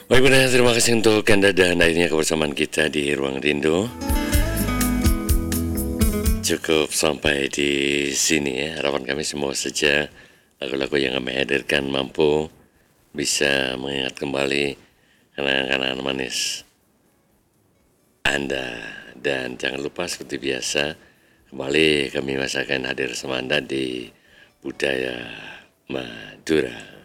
Baik benar, terima kasih untuk Anda dan akhirnya kebersamaan kita di Ruang Rindu. Cukup sampai di sini ya. Harapan kami semua saja lagu-lagu yang kami hadirkan mampu bisa mengingat kembali kenangan-kenangan manis Anda. Dan jangan lupa seperti biasa, kembali kami masih akan hadir sama Anda di Budaya Madura.